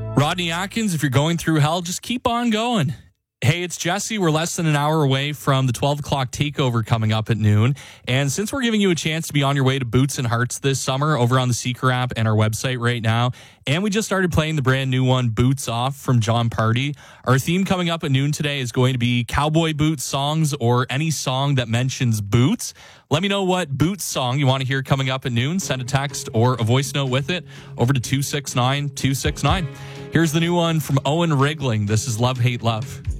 Rodney Atkins, if you're going through hell, just keep on going. Hey, it's Jesse. We're less than an hour away from the 12 o'clock takeover coming up at noon. And since we're giving you a chance to be on your way to Boots and Hearts this summer over on the Seeker app and our website right now, and we just started playing the brand new one, Boots Off from John Party, our theme coming up at noon today is going to be cowboy boots songs or any song that mentions boots. Let me know what boots song you want to hear coming up at noon. Send a text or a voice note with it over to 269-269. Here's the new one from Owen Rigling. This is Love, Hate, Love.